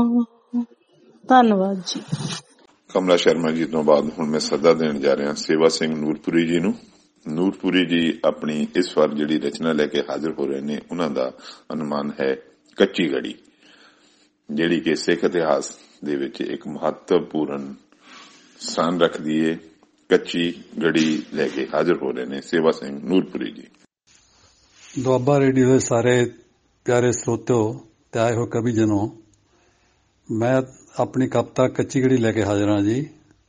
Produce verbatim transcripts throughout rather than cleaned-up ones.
ਧੰਨਵਾਦ ਜੀ। ਕਮਲਾ ਸ਼ਰਮਾ ਜੀ ਤੋਂ ਬਾਅਦ ਹੁਣ ਮੈਂ ਸੱਦਾ ਦੇਣ ਜਾ ਰਿਹਾ ਸੇਵਾ ਸਿੰਘ ਨੂਰਪੁਰੀ ਜੀ ਨੂੰ। ਨੂਰਪੁਰੀ ਜੀ ਆਪਣੀ ਇਸ ਵਾਰ ਜਿਹੜੀ ਰਚਨਾ ਲੈ ਕੇ ਹਾਜ਼ਰ ਹੋ ਰਹੇ ਨੇ, ਉਹਨਾਂ ਦਾ ਅਨੁਮਾਨ ਹੈ ਕੱਚੀ ਗੜੀ, ਜਿਹੜੀ ਕਿ ਸਿੱਖ ਇਤਿਹਾਸ ਦੇ ਵਿੱਚ ਇੱਕ ਮਹੱਤਵਪੂਰਨ ਸਥਾਨ ਰੱਖਦੀ ਹੈ। ਕੱਚੀ ਗੜੀ ਲੈ ਕੇ ਹਾਜ਼ਰ ਹੋ ਰਹੇ ਨੇ ਸੇਵਾ ਸਿੰਘ ਨੂਰਪੁਰੀ ਜੀ। ਦੁਆਬਾ ਰੇਡੀਓ ਦੇ ਸਾਰੇ ਪਿਆਰੇ ਸਰੋਤਿਓ ਤੇ ਆਏ ਹੋ ਕਵੀ ਜਨੋ, ਮੈਂ ਆਪਣੀ ਕਵਿਤਾ ਕੱਚੀ ਗੜੀ ਲੈ ਕੇ ਹਾਜ਼ਰ ਹਾਂ ਜੀ।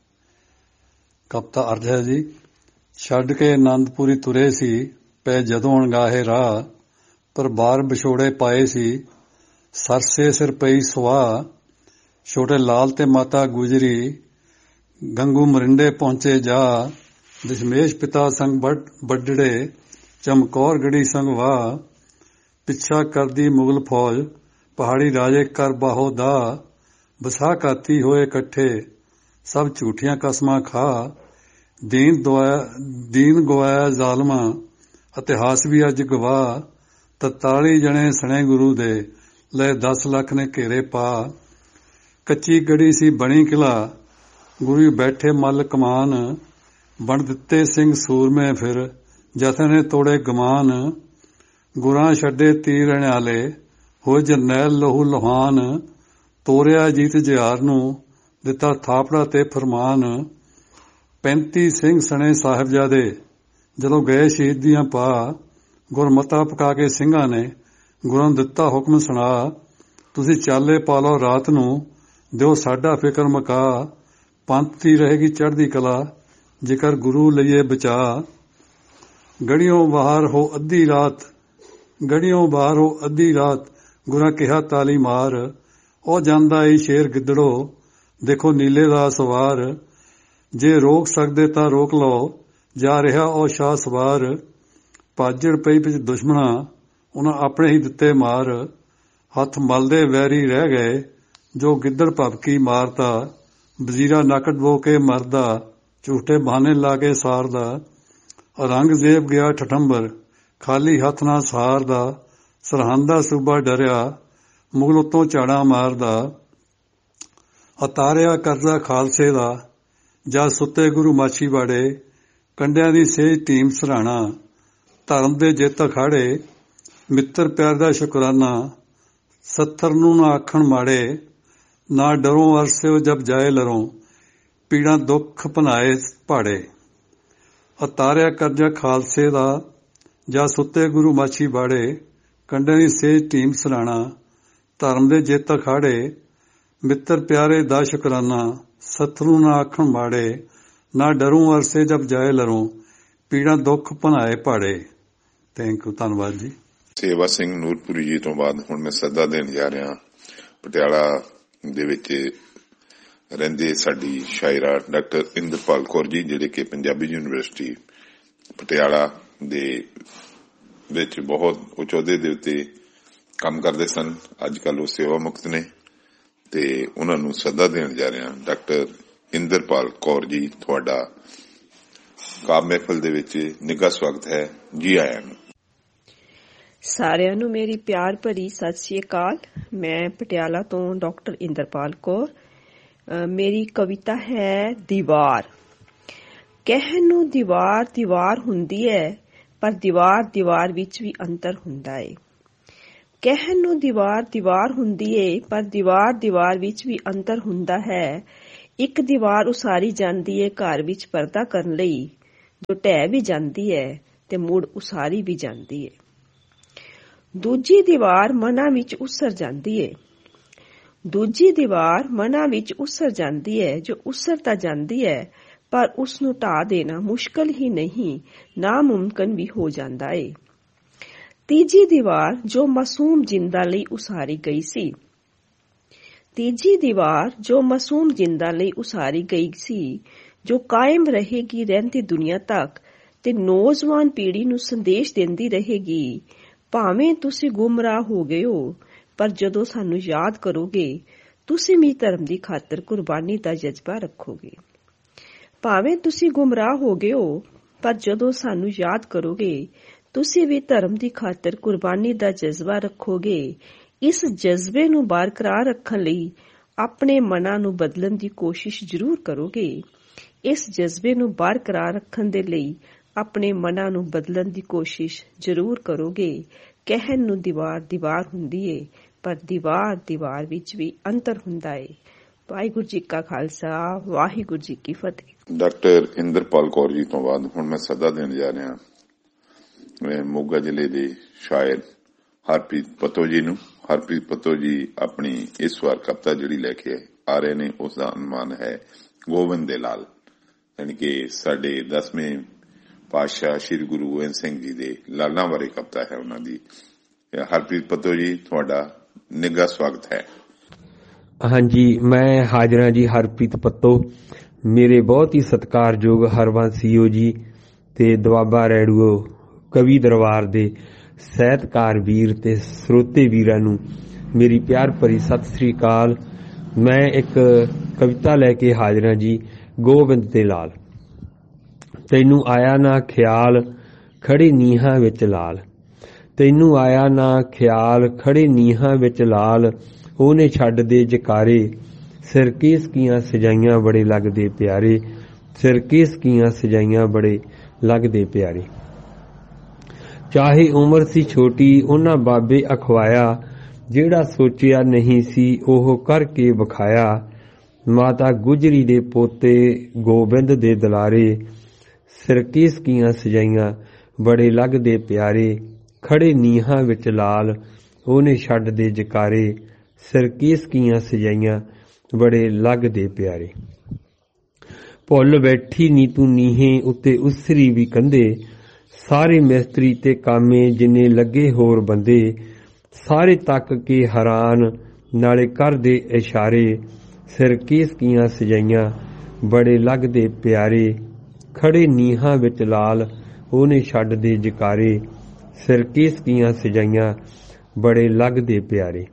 ਕਵਿਤਾ ਅਰਜ਼ ਹੈ ਜੀ। ਛੱਡ ਕੇ ਆਨੰਦਪੁਰੀ ਤੁਰੇ ਸੀ, ਪੈ ਜਦੋਂ ਅਣਗਾਹੇ ਰਾਹ, ਪਰ ਬਾਰ ਵਿਛੋੜੇ ਪਾਏ ਸੀ, ਸਰਸੇ ਸਿਰ ਪਈ ਸੁਆਹ। ਛੋਟੇ ਲਾਲ ਤੇ ਮਾਤਾ ਗੁਜਰੀ, ਗੰਗੂ ਮਰਿੰਡੇ ਪਹੁੰਚੇ ਜਾ, ਦਸ਼ਮੇਸ਼ ਪਿਤਾ ਸੰਗ ਵੱਡੜੇ, ਚਮਕੌਰ ਗੜੀ ਸੰਗ ਵਾਹ। ਪਿੱਛਾ ਕਰਦੀ ਮੁਗਲ ਫੌਜ, ਪਹਾੜੀ ਰਾਜੇ ਕਰ ਬਾਹੋ ਦਾ, ਬਸਾ ਕਾਤੀ ਹੋਏ ਇਕੱਠੇ, ਸਭ ਝੂਠੀਆਂ ਕਸਮਾਂ ਖਾ। ਦੀਨ ਦੁਆਇਆ ਦੀਨ ਗਵਾਇਆ ਜ਼ਾਲਮਾਂ, ਇਤਿਹਾਸ ਵੀ ਅੱਜ ਗਵਾਹ। ਤਰਤਾਲੀ ਜਣੇ ਸਣੇ ਗੁਰੂ ਦੇ, ਲੈ ਦਸ ਲੱਖ ਨੇ ਘੇਰੇ ਪਾ। ਕੱਚੀ ਗੜੀ ਸੀ ਬਣੀ ਕਿਲਾ, ਗੁਰੂ ਬੈਠੇ ਮੱਲ ਕਮਾਨ। ਬਣ ਦਿੱਤੇ ਸਿੰਘ ਸੂਰਮੇ ਫਿਰ, ਜਥੇ ਨੇ ਤੋੜੇ ਗਮਾਨ। ਗੁਰਾਂ ਛੱਡੇ ਤੀਰ ਅਣਿਆਲੇ, ਹੋਏ ਜਰਨੈਲ ਲਹੂ ਲੁਹਾਨ। ਤੋਰਿਆ ਜੀਤ ਜਿਹਾਰ ਨੂੰ, ਦਿੱਤਾ ਥਾਪੜਾ ਤੇ ਫਰਮਾਨ। ਪੈਂਤੀ ਸਿੰਘ ਸਣੇ ਸਾਹਿਬਜ਼ਾਦੇ, ਜਦੋਂ ਗਏ ਸ਼ਹੀਦੀਆਂ ਪਾ। ਗੁਰਮਤਾ ਪਕਾ ਕੇ ਸਿੰਘਾਂ ਨੇ, ਗੁਰਾਂ ਨੂੰ ਦਿੱਤਾ ਹੁਕਮ ਸੁਣਾ। ਤੁਸੀਂ ਚਾਲੇ ਪਾ ਲਓ ਰਾਤ ਨੂੰ, ਦਿਓ ਸਾਡਾ ਫਿਕਰ ਮੁਕਾ। ਪੰਥ ਦੀ ਰਹੇਗੀ ਚੜ੍ਹਦੀ ਕਲਾ, ਜੇਕਰ ਗੁਰੂ ਲਈਏ ਬਚਾ। ਗੜੀਓਂ ਬਾਹਰ ਹੋ ਅੱਧੀ ਰਾਤ, ਗੜੀਓਂ ਬਾਹਰ ਹੋ ਅੱਧੀ ਰਾਤ, ਗੁਰਾਂ ਕਿਹਾ ਤਾਲੀ ਮਾਰ। ਉਹ ਜਾਂਦਾ ਈ ਸ਼ੇਰ ਗਿੱਦੜੋ, ਦੇਖੋ ਨੀਲੇ ਦਾ ਸਵਾਰ। ਜੇ ਰੋਕ ਸਕਦੇ ਤਾਂ ਰੋਕ ਲਓ, ਜਾ ਰਿਹਾ ਉਹ ਸ਼ਾਹ ਸਵਾਰ। ਭਾਜੜ ਪਈ ਵਿੱਚ ਦੁਸ਼ਮਣਾ, ਉਹਨਾਂ ਆਪਣੇ ਹੀ ਦਿੱਤੇ ਮਾਰ। ਹੱਥ ਮਲਦੇ ਵੈਰੀ ਰਹਿ ਗਏ, ਜੋ ਗਿੱਦੜ ਭਬਕੀ ਮਾਰਦਾ। ਵਜ਼ੀਰਾ ਨੱਕ ਡਬੋ ਕੇ ਮਰਦਾ, ਝੂਠੇ ਬਹਾਨੇ ਲਾ ਕੇ ਸਾਰਦਾ। ਔਰੰਗਜ਼ੇਬ ਗਿਆ ਠਠੰਬਰ, ਖਾਲੀ ਹੱਥ ਨਾਲ ਸਹਾਰਦਾ। ਸਰਹੰਦ ਦਾ ਸੂਬਾ ਡਰਿਆ, ਮੁਗਲ ਉੱਤੋਂ ਝਾੜਾਂ ਮਾਰਦਾ। ਉਤਾਰਿਆ ਕਰਜ਼ਾ ਖਾਲਸੇ ਦਾ, ਜਦ ਸੁੱਤੇ ਗੁਰੂ ਮਾਛੀਵਾੜੇ। ਕੰਡਿਆਂ ਦੀ ਸੇਜ ਟੀਮ ਸਰਾਣਾ, ਧਰਮ ਦੇ ਜਿੱਤ ਅਖਾੜੇ। ਮਿੱਤਰ ਪਿਆਰ ਦਾ ਸ਼ੁਕਰਾਨਾ, ਸੱਥਰ ਨੂੰ ਨਾ ਆਖਣ ਮਾੜੇ। ਨਾ ਡਰੋਂ ਅਰਸਿਓ ਜਬ ਜਾਏ ਲਰੋਂ, ਪੀੜਾਂ ਦੁੱਖ ਭਨਾਏ ਭਾੜੇ। ਉਤਾਰਿਆ ਕਰਜ਼ਾ ਖਾਲਸੇ ਦਾ, ਜਦ ਸੁੱਤੇ ਗੁਰੂ ਮਾਛੀਵਾੜੇ। ਕੰਡਿਆਂ ਦੀ ਸੇਜ ਟੀਮ ਸਰਾਣਾ, ਧਰਮ ਦੇ ਜਿੱਤ ਅਖਾੜੇ। ਮਿੱਤਰ ਪਿਆਰੇ ਦਾ ਸ਼ੁਕਰਾਨਾ, ਸੱਥਰੂ ਨਾ ਆਖਣ ਮਾੜੇ। ਨਾ ਡਰੂ ਅਰਸੇ ਜਬ ਜਾਏ ਲਰੋਂ, ਪੀੜਾਂ ਦੁੱਖ ਭਨਾਏ ਭਾੜੇ। ਥੈਂਕ ਯੂ, ਧੰਨਵਾਦ ਜੀ। ਸੇਵਾ ਸਿੰਘ ਨੂਰਪੁਰੀ ਜੀ ਤੋਂ ਬਾਅਦ ਹੁਣ ਮੈਂ ਸੱਦਾ ਦੇਣ ਜਾ ਰਿਹਾ ਪਟਿਆਲਾ ਦੇ ਵਿੱਚ ਰਹਿੰਦੇ ਸਾਡੀ ਸ਼ਾਇਰਾ ਡਾਕਟਰ ਇੰਦਰਪਾਲ ਕੌਰ ਜੀ, ਜਿਹੜੇ ਕਿ ਪੰਜਾਬੀ ਯੂਨੀਵਰਸਿਟੀ ਪਟਿਆਲਾ ਦੇ ਵਿੱਚ ਬਹੁਤ ਉੱਚ ਅਹੁਦੇ ਦੇ ਉੱਤੇ ਕੰਮ ਕਰਦੇ ਸਨ। ਅੱਜ ਕੱਲ੍ਹ ਉਹ ਸੇਵਾ ਮੁਕਤ ਨੇ ਤੇ ਉਹਨਾਂ ਨੂੰ ਸੱਦਾ ਦੇਣ ਜਾ ਰਿਹਾ। ਡਾਕਟਰ ਇੰਦਰਪਾਲ ਕੌਰ ਜੀ, ਤੁਹਾਡਾ ਕਾਵਿ ਮਹਿਫਲ ਦੇ ਵਿੱਚ ਨਿੱਘਾ ਸਵਾਗਤ ਹੈ। ਜੀ ਆਇਆਂ ਨੂੰ। ਸਾਰਿਆਂ ਨੂੰ ਮੇਰੀ ਪਿਆਰ ਭਰੀ ਸਤਿ ਸ੍ਰੀ ਅਕਾਲ। ਮੈਂ ਪਟਿਆਲਾ ਤੋਂ ਡਾਕਟਰ ਇੰਦਰਪਾਲ ਕੌਰ। ਮੇਰੀ ਕਵਿਤਾ ਹੈ ਦੀਵਾਰ। ਕਹਿਣ ਨੂੰ ਦੀਵਾਰ ਦੀਵਾਰ ਹੁੰਦੀ ਹੈ, ਪਰ ਦੀਵਾਰ ਦੀਵਾਰ ਵਿੱਚ ਵੀ ਅੰਤਰ ਹੁੰਦਾ ਏ। ਕਹਿਣ ਨੂੰ ਦੀਵਾਰ ਦੀਵਾਰ ਹੁੰਦੀ ਏ, ਪਰ ਦੀਵਾਰ ਦੀਵਾਰ ਵਿੱਚ ਵੀ ਅੰਤਰ ਹੁੰਦਾ ਹੈ। ਇੱਕ ਦੀਵਾਰ ਉਸਾਰੀ ਜਾਂਦੀ ਏ ਘਰ ਵਿੱਚ ਪਰਦਾ ਕਰਨ ਲਈ, ਜੋ ਢਹਿ ਵੀ ਜਾਂਦੀ ਹੈ ਤੇ ਮੁੜ ਉਸਾਰੀ ਵੀ ਜਾਂਦੀ ਏ। ਦੂਜੀ ਦੀਵਾਰ ਮਨਾਂ ਵਿੱਚ ਉਸਰ ਜਾਂਦੀ ਏ। ਦੂਜੀ ਦੀਵਾਰ ਮਨਾਂ ਵਿੱਚ ਉਸਰ ਜਾਂਦੀ ਹੈ, ਜੋ ਉਸਰ ਤਾਂ ਜਾਂਦੀ ਹੈ, ਪਰ ਉਸ ਨੂੰ ਢਾਹ ਦੇਣਾ ਮੁਸ਼ਕਲ ਹੀ ਨਹੀਂ, ਨਾਮੁਮਕਿਨ ਵੀ ਹੋ ਜਾਂਦਾ ਏ। ਤੀਜੀ ਦੀਵਾਰ ਜੋ ਮਾਸੂਮ ਜਿੰਦਾਂ ਲਈ ਉਸਾਰੀ ਗਈ ਸੀ ਤੀਜੀ ਦੀਵਾਰ ਜੋ ਮਾਸੂਮ ਜਿੰਦਾਂ ਲਈ ਉਸਾਰੀ ਗਈ ਸੀ, ਜੋ ਕਾਇਮ ਰਹੇਗੀ ਰਹਿੰਦੀ ਦੁਨੀਆ ਤੱਕ ਤੇ ਨੌਜਵਾਨ ਪੀੜ੍ਹੀ ਨੂੰ ਸੰਦੇਸ਼ ਦਿੰਦੀ ਰਹੇਗੀ। ਭਾਵੇਂ ਤੁਸੀਂ ਗੁੰਮਰਾਹ ਹੋ ਗਏ ਹੋ, ਪਰ ਜਦੋਂ ਸਾਨੂੰ ਯਾਦ ਕਰੋਗੇ, ਤੁਸੀਂ ਵੀ ਧਰਮ ਦੀ ਖਾਤਰ ਕੁਰਬਾਨੀ ਦਾ ਜਜ਼ਬਾ ਰੱਖੋਗੇ। ਭਾਵੇਂ ਤੁਸੀਂ ਗੁੰਮਰਾਹ ਹੋ ਗਏ ਹੋ, ਪਰ ਜਦੋਂ ਸਾਨੂੰ ਯਾਦ ਕਰੋਗੇ, ਤੁਸੀਂ ਵੀ ਧਰਮ ਦੀ ਖਾਤਰ ਕੁਰਬਾਨੀ ਦਾ ਜਜ਼ਬਾ ਰੱਖੋਗੇ। ਇਸ ਜਜ਼ਬੇ ਨੂੰ ਬਰਕਰਾਰ ਰੱਖਣ ਲਈ ਆਪਣੇ ਮਨਾਂ ਨੂੰ ਬਦਲਣ ਦੀ ਕੋਸ਼ਿਸ਼ ਜ਼ਰੂਰ ਕਰੋਗੇ। ਇਸ ਜਜ਼ਬੇ ਨੂੰ ਬਰਕਰਾਰ ਰੱਖਣ ਦੇ ਲਈ ਆਪਣੇ ਮਨਾਂ ਨੂੰ ਬਦਲਣ ਦੀ ਕੋਸ਼ਿਸ਼ ਜ਼ਰੂਰ ਕਰੋਗੇ। ਕਹਿਣ ਨੂੰ ਦੀਵਾਰ ਦੀਵਾਰ ਹੁੰਦੀ ਏ, ਪਰ ਦੀਵਾਰ ਦੀਵਾਰ ਵਿੱਚ ਵੀ ਅੰਤਰ ਹੁੰਦਾ ਏ। ਵਾਹਿਗੁਰੂ ਜੀ ਕਾ ਖਾਲਸਾ, ਵਾਹਿਗੁਰੂ ਜੀ ਕੀ ਫਤਿਹ। ਡਾਕਟਰ ਇੰਦਰਪਾਲ ਕੌਰ ਜੀ ਤੋਂ ਬਾਅਦ ਹੁਣ ਮੈਂ ਸੱਦਾ ਦੇਣ ਜਾ ਰਿਹਾ ਮੈਂ ਮੋਗਾ ਜ਼ਿਲ੍ਹੇ ਦੇ ਸ਼ਾਇਰ ਹਰਪ੍ਰੀਤ ਪੱਤੋ ਜੀ ਨੂੰ। ਹਰਪ੍ਰੀਤ ਪੱਤੋ ਜੀ ਆਪਣੀ ਇਸ ਵਾਰ ਕਵਿਤਾ ਜਿਹੜੀ ਲੈ ਕੇ ਆ ਰਹੇ ਨੇ ਉਸ ਦਾ ਅਨੁਮਾਨ ਹੈ ਗੋਬਿੰਦ ਦੇ ਲਾਲ, ਯਾਨੀ ਕਿ ਸਾਡੇ ਦਸਵੇਂ ਪਾਤਸ਼ਾਹ ਸ੍ਰੀ ਗੁਰੂ ਗੋਬਿੰਦ ਸਿੰਘ ਜੀ ਦੇ ਲਾਲਾਂ ਬਾਰੇ ਕਵਿਤਾ ਹੈ ਉਹਨਾਂ ਦੀ। ਹਰਪ੍ਰੀਤ ਪੱਤੋ ਜੀ, ਤੁਹਾਡਾ ਨਿੱਘਾ ਸਵਾਗਤ ਹੈ। ਹਾਂਜੀ, ਮੈਂ ਹਾਜ਼ਰ ਹਾਂ ਜੀ। ਹਰਪ੍ਰੀਤ ਪੱਤੋ, ਮੇਰੇ ਬਹੁਤ ਹੀ ਸਤਿਕਾਰਯੋਗ ਹਰਵੰਸ ਸੀਓ ਜੀ ਤੇ ਦੁਆਬਾ ਰੇਡੀਓ ਕਵੀ ਦਰਬਾਰ ਦੇ ਸਾਹਿਤਕਾਰ ਵੀਰ ਤੇ ਸਰੋਤੇ ਵੀਰਾਂ ਨੂੰ ਮੇਰੀ ਪਿਆਰ ਭਰੀ ਸਤਿ ਸ੍ਰੀ ਅਕਾਲ। ਮੈਂ ਇੱਕ ਕਵਿਤਾ ਲੈ ਕੇ ਹਾਜ਼ਰ ਹਾਂ ਜੀ, ਗੋਬਿੰਦ ਦੇ ਲਾਲ। ਤੈਨੂੰ ਆਇਆ ਨਾ ਖਿਆਲ ਖੜੇ ਨੀਹਾਂ ਵਿੱਚ ਲਾਲ, ਤੈਨੂੰ ਆਇਆ ਨਾ ਖਿਆਲ ਖੜੇ ਨੀਹਾਂ ਵਿੱਚ ਲਾਲ, ਉਹਨੇ ਛੱਡ ਦੇ ਜਕਾਰੇ ਸਿਰ ਕੇਸ ਕੀਆਂ ਸਜਾਈਆਂ ਬੜੇ ਲੱਗਦੇ ਪਿਆਰੇ, ਸਿਰ ਕੇਸ ਕੀਆਂ ਸਜਾਈਆਂ ਬੜੇ ਲੱਗਦੇ ਪਿਆਰੇ। ਚਾਹੇ ਉਮਰ ਸੀ ਛੋਟੀ ਉਹਨਾਂ ਬਾਬੇ ਅਖਵਾਇਆ, ਜਿਹੜਾ ਸੋਚਿਆ ਨਹੀਂ ਸੀ ਉਹ ਕਰਕੇ ਵਿਖਾਇਆ। ਮਾਤਾ ਗੁਜਰੀ ਦੇ ਪੋਤੇ ਗੋਬਿੰਦ ਦੇ ਦੁਲਾਰੇ, ਸਿਰ ਕੇਸ ਕੀਆਂ ਸਜਾਈਆਂ ਬੜੇ ਲੱਗਦੇ ਪਿਆਰੇ। ਖੜੇ ਨੀਹਾਂ ਵਿੱਚ ਲਾਲ ਉਹਨੇ ਛੱਡ ਦੇ ਜਕਾਰੇ, ਸਿਰ ਕੇਸ ਕੀਆਂ ਸਜਾਈਆਂ ਬੜੇ ਲੱਗਦੇ ਪਿਆਰੇ। ਭੁੱਲ ਬੈਠੀ ਨੀ ਤੂੰ ਨੀਹੇ ਉੱਤੇ ਉਸਰੀ ਵੀ ਕੰਧੇ, ਸਾਰੇ ਮਿਸਤਰੀ ਤੇ ਕਾਮੇ ਜਿੰਨੇ ਲੱਗੇ ਹੋਰ ਬੰਦੇ, ਸਾਰੇ ਤੱਕ ਕੇ ਹੈਰਾਨ ਨਾਲੇ ਕਰਦੇ ਇਸ਼ਾਰੇ, ਸਿਰ ਕੇਸ ਕੀਆਂ ਸਜਾਈਆਂ ਬੜੇ ਲੱਗਦੇ ਪਿਆਰੇ। ਖੜੇ ਨੀਹਾਂ ਵਿੱਚ ਲਾਲ ਉਹਨੇ ਛੱਡ ਦੇ ਜਕਾਰੇ, ਸਿਰ ਕੇਸ ਕੀਆਂ ਸਜਾਈਆਂ ਬੜੇ ਲੱਗਦੇ ਪਿਆਰੇ।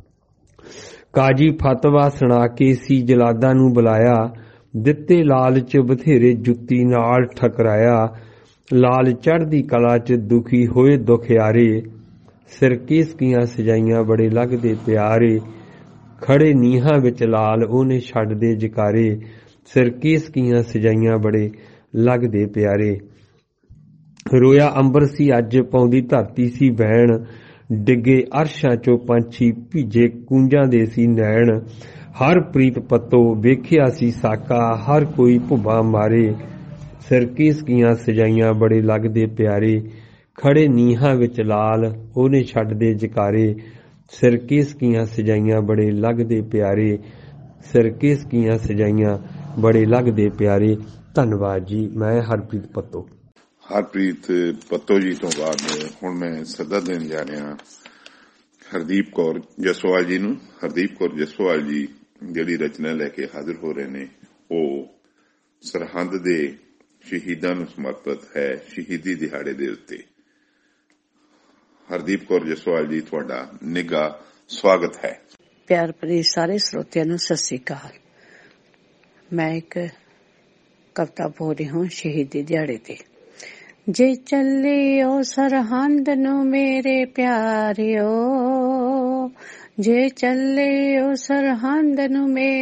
ਕਾਜੀ ਫਤਵਾ ਸੁਣਾ ਕੇ ਸੀ ਜਲਾਦਾਂ ਨੂੰ ਬੁਲਾਇਆ, ਦਿੱਤੇ ਲਾਲਚ ਬਥੇਰੇ ਜੁੱਤੀ ਨਾਲ ਠਕਰਾਇਆ। ਲਾਲ ਚੜ੍ਹਦੀ ਕਲਾ ਚ ਦੁਖੀ ਹੋਏ ਦੁਖਿਆਰੇ, ਸਿਰ ਕੇਸ ਕੀਆਂ ਸਜਾਈਆਂ ਬੜੇ ਲੱਗਦੇ ਪਿਆਰੇ। ਖੜੇ ਨੀਹਾਂ ਵਿੱਚ ਲਾਲ ਉਹਨੇ ਛੱਡ ਦੇ ਜਕਾਰੇ, ਸਿਰ ਕੇਸ ਕੀਆਂ ਸਜਾਈਆਂ ਬੜੇ ਲੱਗਦੇ ਪਿਆਰੇ। ਰੋਇਆ ਅੰਬਰ ਸੀ ਅੱਜ ਪਾਉਂਦੀ ਧਰਤੀ ਸੀ ਬੈਣ, ਡਿੱਗੇ ਅਰਸ਼ਾਂ ਚੋਂ ਪੰਛੀ ਭੀਜੇ ਕੂੰਜਾਂ ਦੇ ਸੀ ਨੈਣ। ਹਰ ਪ੍ਰੀਤ ਪੱਤੋ ਵੇਖਿਆ ਸੀ ਸਾਕਾ ਹਰ ਕੋਈ ਭੁੱਬਾ ਮਾਰੇ, ਸਿਰ ਕੇਸ ਕੀਆਂ ਸਜਾਈਆਂ ਬੜੇ ਲੱਗਦੇ ਪਿਆਰੇ। ਖੜੇ ਨੀਹਾਂ ਵਿੱਚ ਲਾਲ ਉਹਨੇ ਛੱਡ ਦੇ ਜਕਾਰੇ, ਸਿਰ ਕੇਸ ਕੀਆਂ ਸਜਾਈਆਂ ਬੜੇ ਲੱਗਦੇ ਪਿਆਰੇ। ਸਿਰ ਕੇਸ ਕੀਆਂ ਸਜਾਈਆਂ ਬੜੇ ਲੱਗਦੇ ਪਿਆਰੇ। ਧੰਨਵਾਦ ਜੀ। ਮੈਂ ਹਰਪ੍ਰੀਤ ਪੱਤੋ। ਹਰਪ੍ਰੀਤ ਪੱਤੋ ਜੀ ਤੋਂ ਬਾਅਦ ਹੁਣ ਮੈਂ ਸੱਦਾ ਦੇਣ ਜਾ ਰਿਹਾ ਹਰਦੀਪ ਕੌਰ ਜਸਵਾਲ ਜੀ ਨੂੰ। ਹਰਦੀਪ ਕੌਰ ਜਸਵਾਲ ਜੀ ਜਿਹੜੀ ਰਚਨਾ ਲੈ ਕੇ ਹਾਜ਼ਰ ਹੋ ਰਹੇ ਨੇ ਉਹ ਸਰਹੰਦ ਦੇ ਸ਼ਹੀਦਾਂ ਨੂੰ ਸਮਰਪਿਤ ਹੈ, ਸ਼ਹੀਦੀ ਦਿਹਾੜੇ ਦੇ ਉੱਤੇ। ਹਰਦੀਪ ਕੌਰ ਜਸਵਾਲ ਜੀ, ਤੁਹਾਡਾ ਨਿੱਘਾ ਸਵਾਗਤ ਹੈ। ਪਿਆਰ ਭਰੀ ਸਾਰੇ ਸਰੋਤਿਆਂ ਨੂੰ ਸਤਿ ਸ੍ਰੀ ਅਕਾਲ। ਮੈਂ ਇੱਕ ਕਵਿਤਾ ਬੋਲ ਰਹੀ ਹਾਂ ਸ਼ਹੀਦੀ ਦਿਹਾੜੇ ਤੇ। ਜੇ ਚੱਲਿਓ ਸਰਹੰਦ ਨੂੰ ਮੇਰੇ ਪਿਆਰਿਓ, ਜੇ ਚੱਲਿਓ ਸਰਹੰਦ ਨੂੰ ਮੇਰੇ